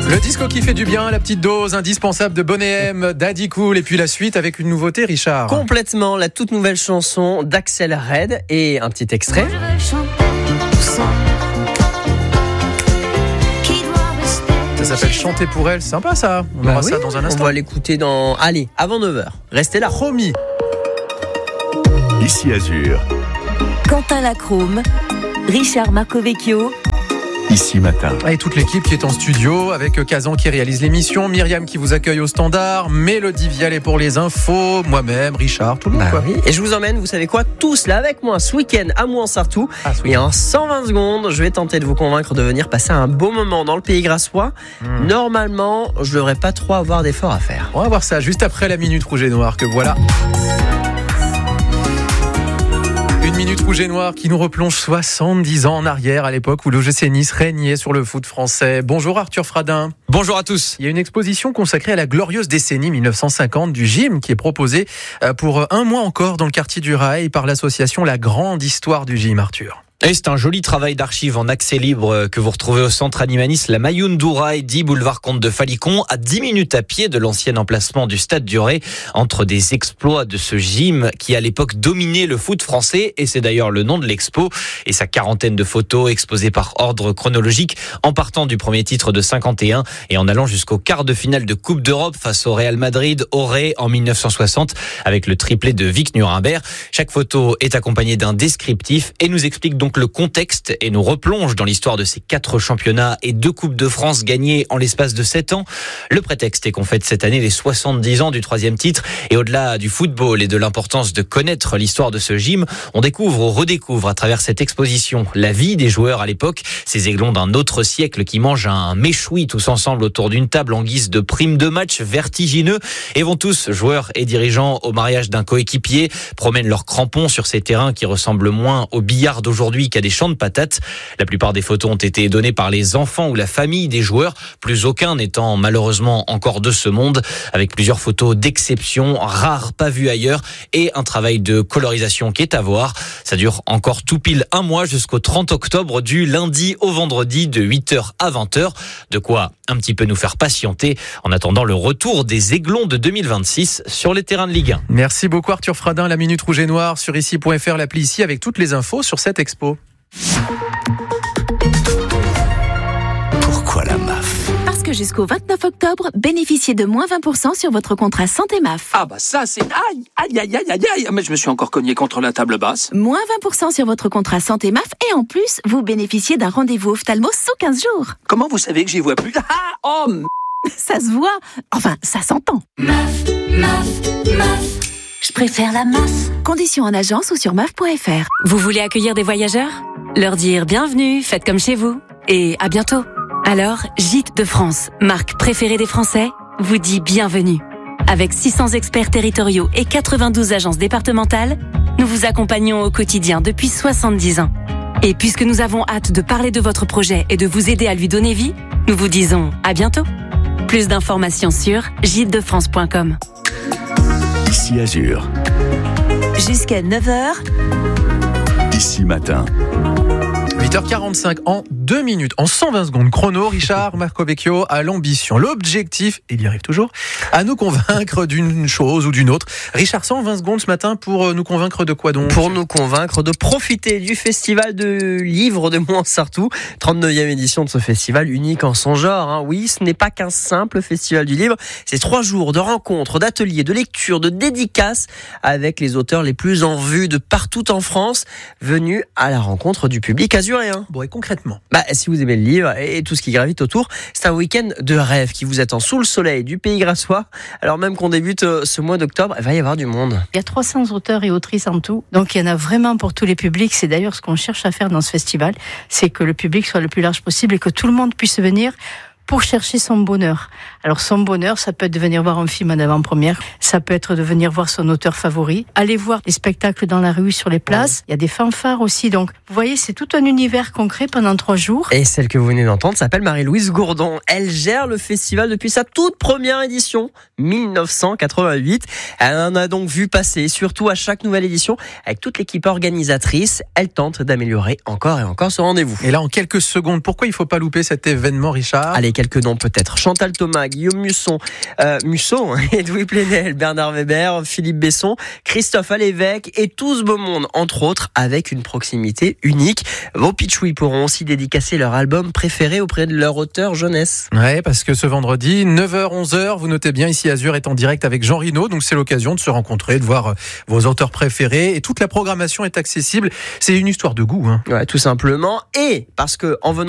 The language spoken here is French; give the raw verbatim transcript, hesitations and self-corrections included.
Le disco qui fait du bien, la petite dose indispensable de Bonnet M, Daddy Cool, et puis la suite avec une nouveauté, Richard. Complètement, la toute nouvelle chanson d'Axel Red et un petit extrait. Ça s'appelle Chanter pour elle, c'est sympa ça. On bah aura oui, ça dans un instant. On va l'écouter dans... Allez, avant neuf heures. Restez là. Promis. Ici Azur. Quentin Lacrome, Richard Marcovecchio. Ici Matin. Et toute l'équipe qui est en studio avec Kazan qui réalise l'émission, Myriam qui vous accueille au standard, Mélodie Vialet pour les infos, moi-même, Richard, tout le monde Bah quoi. Oui. Et je vous emmène, vous savez quoi, tous là avec moi ce week-end à Mouansartou. Ah, ce Et week-end. en cent vingt secondes, je vais tenter de vous convaincre de venir passer un beau moment dans le Pays Grassois. Mmh. Normalement, je devrais pas trop avoir d'efforts à faire. On va voir ça juste après la Minute Rouge et Noire que voilà. Une Minute Rouge et Noire qui nous replonge soixante-dix ans en arrière, à l'époque où l'O G C Nice régnait sur le foot français. Bonjour Arthur Fradin. Bonjour à tous. Il y a une exposition consacrée à la glorieuse décennie dix-neuf cent cinquante du gym qui est proposée pour un mois encore dans le quartier du Rail par l'association La Grande Histoire du Gym, Arthur. Et c'est un joli travail d'archives en accès libre que vous retrouvez au centre Animanis, la Mayune du Rail, dix boulevard Comte de Falicon, à dix minutes à pied de l'ancien emplacement du Stade du Ray, entre des exploits de ce gym qui à l'époque dominait le foot français, et c'est d'ailleurs le nom de l'expo, et sa quarantaine de photos exposées par ordre chronologique, en partant du premier titre de cinquante et un et en allant jusqu'au quart de finale de Coupe d'Europe face au Real Madrid au Ray en mille neuf cent soixante, avec le triplé de Vic Nuremberg. Chaque photo est accompagnée d'un descriptif et nous explique donc le contexte et nous replonge dans l'histoire de ces quatre championnats et deux Coupes de France gagnées en l'espace de sept ans. Le prétexte est qu'on fête cette année les soixante-dix ans du troisième titre, et au-delà du football et de l'importance de connaître l'histoire de ce gym, on découvre ou redécouvre à travers cette exposition la vie des joueurs à l'époque, ces aiglons d'un autre siècle qui mangent un méchoui tous ensemble autour d'une table en guise de prime de match vertigineux, et vont tous, joueurs et dirigeants, au mariage d'un coéquipier, promènent leurs crampons sur ces terrains qui ressemblent moins au billard d'aujourd'hui qu'à des champs de patates. La plupart des photos ont été données par les enfants ou la famille des joueurs, plus aucun n'étant malheureusement encore de ce monde, avec plusieurs photos d'exception, rares, pas vues ailleurs, et un travail de colorisation qui est à voir. Ça dure encore tout pile un mois jusqu'au trente octobre, du lundi au vendredi de huit heures à vingt heures. De quoi un petit peu nous faire patienter en attendant le retour des Aiglons de deux mille vingt-six sur les terrains de Ligue un. Merci beaucoup Arthur Fradin, la Minute Rouge et Noire sur ici point f r, l'appli ici avec toutes les infos sur cette expo. Pourquoi la M A F ? Parce que jusqu'au vingt-neuf octobre, bénéficiez de moins vingt pour cent sur votre contrat santé M A F. Ah bah ça c'est... Aïe, aïe, aïe, aïe, aïe, aïe. Mais je me suis encore cogné contre la table basse. Moins vingt pour cent sur votre contrat santé M A F et en plus, vous bénéficiez d'un rendez-vous ophtalmo sous quinze jours. Comment vous savez que j'y vois plus? Ah, oh, m- Ça se voit. Enfin, ça s'entend. M A F, M A F, M A F. Je préfère la M A F. Conditions en agence ou sur M A F point f r. Vous voulez accueillir des voyageurs ? Leur dire bienvenue, faites comme chez vous. Et à bientôt. Alors, Gîtes de France, marque préférée des Français, vous dit bienvenue. Avec six cents experts territoriaux et quatre-vingt-douze agences départementales, nous vous accompagnons au quotidien depuis soixante-dix ans. Et puisque nous avons hâte de parler de votre projet et de vous aider à lui donner vie, nous vous disons à bientôt. Plus d'informations sur gîtes de france point com. Ici Azur. Jusqu'à neuf heures, Ici Matin. huit heures quarante-cinq en deux minutes, en cent vingt secondes chrono, Richard Marcovecchio a l'ambition, l'objectif, il y arrive toujours, à nous convaincre d'une chose ou d'une autre. Richard, cent vingt secondes ce matin pour nous convaincre de quoi donc ? Pour nous convaincre de profiter du festival de livres de Mouansartou, trente-neuvième édition de ce festival unique en son genre. Hein. Oui, ce n'est pas qu'un simple festival du livre, c'est trois jours de rencontres, d'ateliers, de lectures, de dédicaces avec les auteurs les plus en vue de partout en France, venus à la rencontre du public azuréen. Bon, et concrètement ? Bah, si vous aimez le livre et tout ce qui gravite autour, c'est un week-end de rêve qui vous attend sous le soleil du Pays Grassois. Alors même qu'on débute ce mois d'octobre, il va y avoir du monde. Il y a trois cents auteurs et autrices en tout, donc il y en a vraiment pour tous les publics. C'est d'ailleurs ce qu'on cherche à faire dans ce festival, c'est que le public soit le plus large possible et que tout le monde puisse venir pour chercher son bonheur. Alors son bonheur, ça peut être de venir voir un film en avant-première, ça peut être de venir voir son auteur favori, aller voir des spectacles dans la rue, sur les places. Il y a des fanfares aussi, donc vous voyez, c'est tout un univers concret pendant trois jours. Et celle que vous venez d'entendre s'appelle Marie-Louise Gourdon. Elle gère le festival depuis sa toute première édition, mille neuf cent quatre-vingt-huit. Elle en a donc vu passer, surtout à chaque nouvelle édition, avec toute l'équipe organisatrice. Elle tente d'améliorer encore et encore ce rendez-vous. Et là, en quelques secondes, pourquoi il ne faut pas louper cet événement, Richard ? Allez, quelques noms peut-être. Chantal Thomas, Guillaume Musso, euh, Musso, hein, Edoui Plenel, Bernard Weber, Philippe Besson, Christophe Alévèque et tout ce beau monde, entre autres, avec une proximité unique. Vos pitchouis pourront aussi dédicacer leur album préféré auprès de leur auteur jeunesse. Ouais, parce que ce vendredi, neuf heures, onze heures, vous notez bien, ici Azur est en direct avec Jean Rino, donc c'est l'occasion de se rencontrer, de voir vos auteurs préférés, et toute la programmation est accessible. C'est une histoire de goût, hein. Ouais, tout simplement. Et parce que en venant